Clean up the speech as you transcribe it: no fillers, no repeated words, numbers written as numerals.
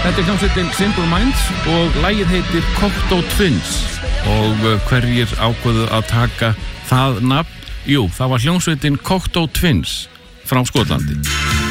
Þetta hljómsveitin Simple Minds og lagið heitir Cocteau Twins. Og hverjir ákveðu að taka það nafn? Jú, það var hljómsveitin Cocteau Twins frá Skotlandi.